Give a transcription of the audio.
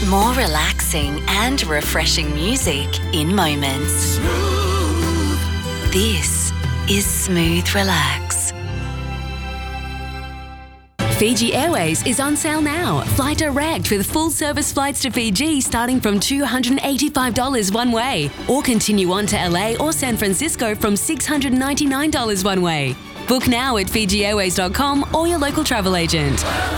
More relaxing and refreshing music in moments. This is Smooth Relax. Fiji Airways is on sale now. Fly direct with full service flights to Fiji starting from $285 one way, or continue on to LA or San Francisco from $699 one way. Book now at FijiAirways.com or your local travel agent.